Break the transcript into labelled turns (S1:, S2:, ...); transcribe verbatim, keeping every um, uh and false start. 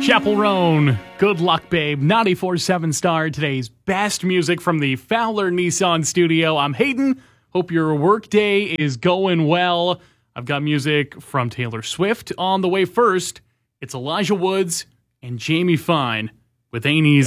S1: Chapel Roan, Good Luck Babe, ninety-four point seven Star, today's best music from the Fowler Nissan studio. I'm Hayden. Hope your work day is going well. I've got music from Taylor Swift on the way first. It's Elijah Woods and Jamie Fine with Ain't Easy.